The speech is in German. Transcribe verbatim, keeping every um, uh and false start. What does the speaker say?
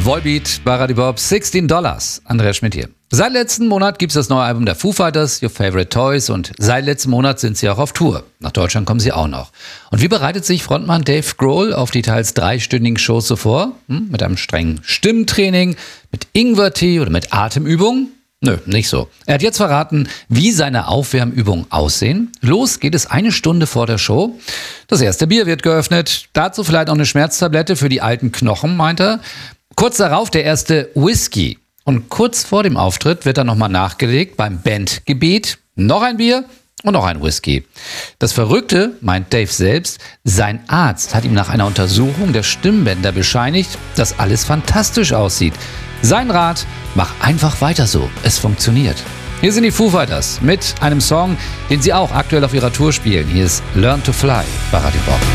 Volbeat bei Radio Bob, sechzehn Dollars. Andreas Schmidt hier. Seit letzten Monat gibt es das neue Album der Foo Fighters, Your Favorite Toys, und seit letzten Monat sind sie auch auf Tour. Nach Deutschland kommen sie auch noch. Und wie bereitet sich Frontmann Dave Grohl auf die teils dreistündigen Shows so vor? Hm? Mit einem strengen Stimmtraining, mit Ingwertee oder mit Atemübungen? Nö, nicht so. Er hat jetzt verraten, wie seine Aufwärmübungen aussehen. Los geht es eine Stunde vor der Show. Das erste Bier wird geöffnet. Dazu vielleicht auch eine Schmerztablette für die alten Knochen, meint er. Kurz darauf der erste Whisky. Und kurz vor dem Auftritt wird dann nochmal nachgelegt beim Bandgebet. Noch ein Bier und noch ein Whisky. Das Verrückte, meint Dave selbst, sein Arzt hat ihm nach einer Untersuchung der Stimmbänder bescheinigt, dass alles fantastisch aussieht. Sein Rat: mach einfach weiter so, es funktioniert. Hier sind die Foo Fighters mit einem Song, den sie auch aktuell auf ihrer Tour spielen. Hier ist Learn to Fly bei Radio Bob.